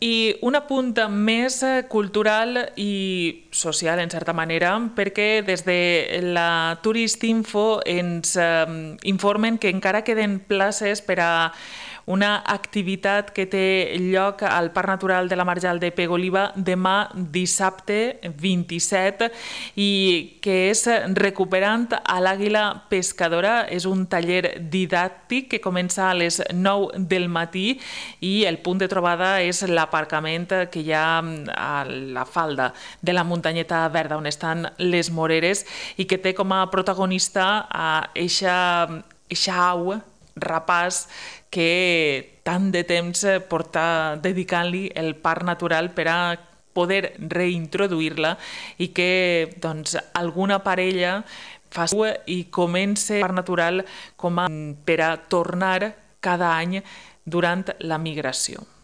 I un apunt més cultural i social, en certa manera, perquè des de la Turistinfo ens informen que encara queden places per a una activitat que té lloc al Parc Natural de la Marjal de Pegoliva demà dissabte 27 i que és Recuperant a l'Àguila Pescadora. És un taller didàctic que comença a les 9 del matí i el punt de trobada és l'aparcament que hi ha a la falda de la muntanyeta verda on estan les Moreres i que té com a protagonista a eixa au rapaç que tant de temps porta dedicant-li el Parc Natural per a poder reintroduir-la i que doncs, alguna parella faci i comence el Parc Natural com a per a tornar cada any durant la migració.